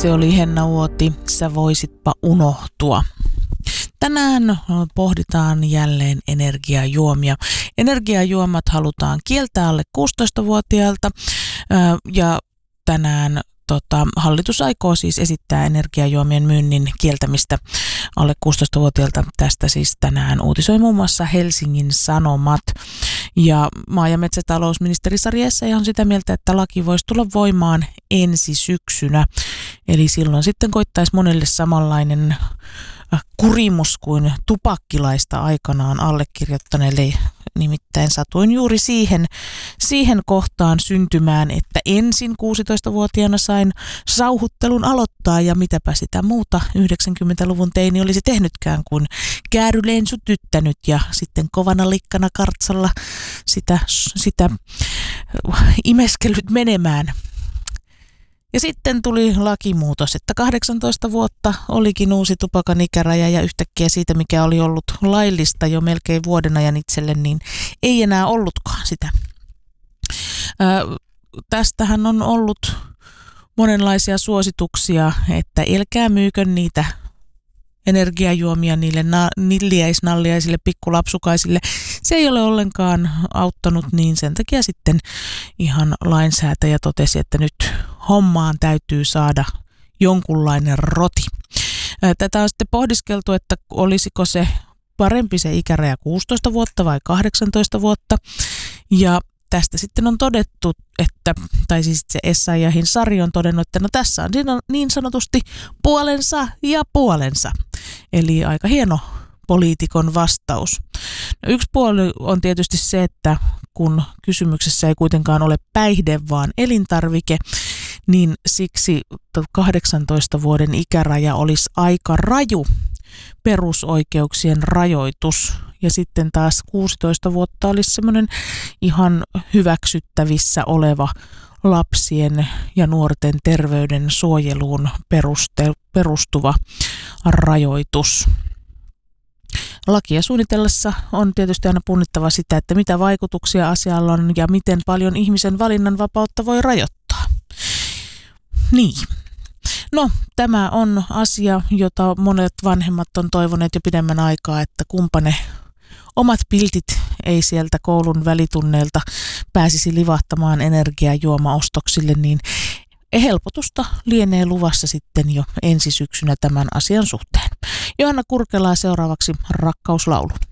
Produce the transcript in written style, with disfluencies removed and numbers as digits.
Se oli Henna Uoti, Sä voisitpa unohtua. Tänään pohditaan jälleen energiajuomia. Energiajuomat halutaan kieltää alle 16-vuotiailta ja tänään hallitus aikoo siis esittää energiajuomien myynnin kieltämistä alle 16-vuotiailta. Tästä siis tänään uutisoi muun muassa Helsingin Sanomat. Ja maa- ja metsätalousministeri Sari Essayah on sitä mieltä, että laki voisi tulla voimaan ensi syksynä. Eli silloin sitten koittaisi monelle samanlainen kurimus kuin tupakkilaista aikanaan allekirjoittaneelle. Nimittäin satuin juuri siihen kohtaan syntymään, että ensin 16-vuotiaana sain sauhuttelun aloittaa ja mitäpä sitä muuta 90-luvun teini olisi tehnytkään kuin käärylensu tyttänyt ja sitten kovana likkana kartsalla sitä imeskellyt menemään. Ja sitten tuli lakimuutos, että 18 vuotta olikin uusi tupakan ikäraja ja yhtäkkiä siitä, mikä oli ollut laillista jo melkein vuoden ajan itselle, niin ei enää ollutkaan sitä. Tästähän on ollut monenlaisia suosituksia, että älkää myykö niitä energiajuomia niille nalliaisille pikkulapsukaisille. Se ei ole ollenkaan auttanut, niin sen takia sitten ihan lainsäätäjä totesi, että nyt hommaan täytyy saada jonkunlainen roti. Tätä on sitten pohdiskeltu, että olisiko se parempi se ikäraja 16 vuotta vai 18 vuotta. Ja tästä sitten on todettu, tai siis se Essayahin Sari on todennut, että no tässä on niin sanotusti puolensa ja puolensa. Eli aika hieno poliitikon vastaus. No, yksi puoli on tietysti se, että kun kysymyksessä ei kuitenkaan ole päihde, vaan elintarvike, niin siksi 18 vuoden ikäraja olisi aika raju perusoikeuksien rajoitus. Ja sitten taas 16 vuotta olisi semmoinen ihan hyväksyttävissä oleva lapsien ja nuorten terveyden suojeluun perustuva rajoitus. Lakia suunnitellessa on tietysti aina punnittava sitä, että mitä vaikutuksia asialla on ja miten paljon ihmisen valinnanvapautta voi rajoittaa. Niin. No, tämä on asia, jota monet vanhemmat on toivoneet jo pidemmän aikaa, että kumpa ne omat piltit ei sieltä koulun välitunneilta pääsisi livahtamaan energiajuomaostoksille, niin helpotusta lienee luvassa sitten jo ensi syksynä tämän asian suhteen. Johanna Kurkelaa seuraavaksi Rakkauslaulu.